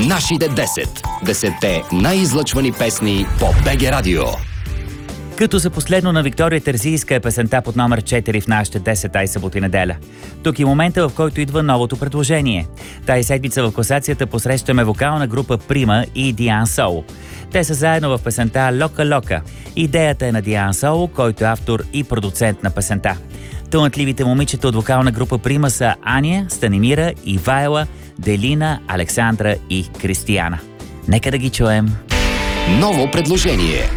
Нашите 10. 10-те най-излъчвани песни по БГ Радио. Като за последно на Виктория Терзийска е песента под номер 4 в нашите 10 ай събота и неделя. Тук е момента, в който идва новото предложение. Тая седмица в класацията посрещаме вокална група Прима и Диан Соло. Те са заедно в песента Лока Лока. Идеята е на Диан Соло, който е автор и продуцент на песента. Талантливите момичета от вокална група Прима са Аня, Станимира, Ивайла, Делина, Александра и Кристияна. Нека да ги чуем. Ново предложение.